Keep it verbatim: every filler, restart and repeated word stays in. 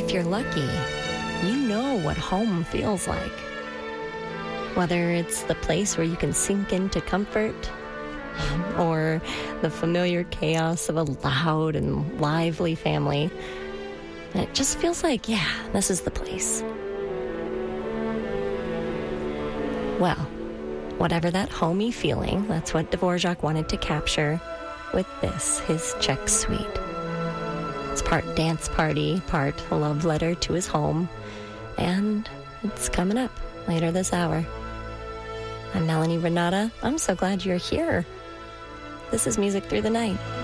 if you're lucky, you know what home feels like. Whether it's the place where you can sink into comfort, or the familiar chaos of a loud and lively family, it just feels like, yeah, this is the place. Well, whatever that homey feeling, that's what Dvorak wanted to capture with this, his Czech suite. It's part dance party, part a love letter to his home, and it's coming up later this hour. I'm Melanie Renata. I'm so glad you're here. This is Music Through the Night.